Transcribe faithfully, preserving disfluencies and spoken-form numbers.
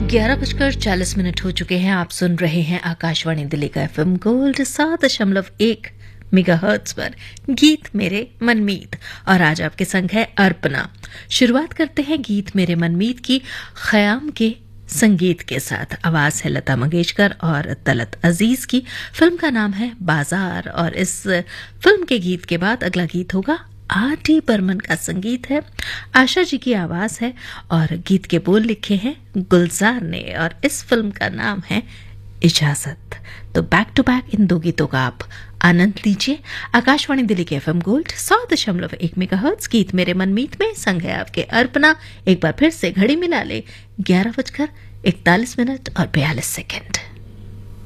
ग्यारह बजकर चालीस मिनट हो चुके हैं। आप सुन रहे हैं आकाशवाणी दिल्ली का एफएम गोल्ड सात दशमलव एक मेगाहर्ट्ज पर गीत मेरे मनमीत, और आज आपके संग है अर्पणा। शुरुआत करते हैं गीत मेरे मनमीत की ख़याम के संगीत के साथ। आवाज है लता मंगेशकर और तलत अजीज की। फिल्म का नाम है बाजार, और इस फिल्म के गीत के बाद अगला गीत होगा आर डी बर्मन का संगीत है, आशा जी की आवाज है, और गीत के बोल लिखे हैं गुलजार ने, और इस फिल्म का नाम है इजाजत। तो बैक टू बैक इन दो गीतों का आप आनंद लीजिए। आकाशवाणी दिल्ली के एफएम गोल्ड सौ दशमलव एक मेगाहर्ट्ज गीत मेरे मनमीत में संग है आपके अर्पणा। एक बार फिर से घड़ी मिला ले, ग्यारह बजकर इकतालीस मिनट और बयालीस सेकेंड।